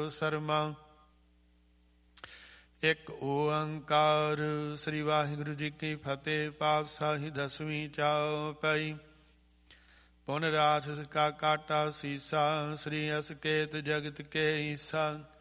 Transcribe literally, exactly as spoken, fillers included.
ਸਰਮਾ। ਇੱਕ ਓੰਕਾਰ। ਸ੍ਰੀ ਵਾਹਿਗੁਰੂ ਜੀ ਕੀ ਫਤਿਹ। ਪਾਤਸ਼ਾਹੀ ਦਸਵੀਂ ਚੌਪਈ। ਪੁਨ ਰਾਖਸ ਕਾ ਕਾਟਾ ਸੀਸਾ। ਸ੍ਰੀ ਅਸਕੇਤ ਜਗਤ ਕੇ ਈਸਾ।